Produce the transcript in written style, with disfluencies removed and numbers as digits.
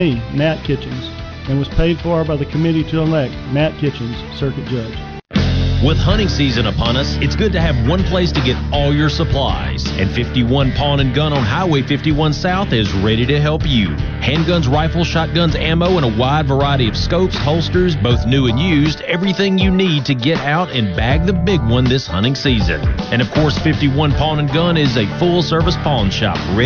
me, Matt Kitchens, and was paid for by the committee to elect Matt Kitchens, Circuit Judge. With hunting season upon us, it's good to have one place to get all your supplies. And 51 Pawn and Gun on Highway 51 South is ready to help you. Handguns, rifles, shotguns, ammo, and a wide variety of scopes, holsters, both new and used, everything you need to get out and bag the big one this hunting season. And of course, 51 Pawn and Gun is a full-service pawn shop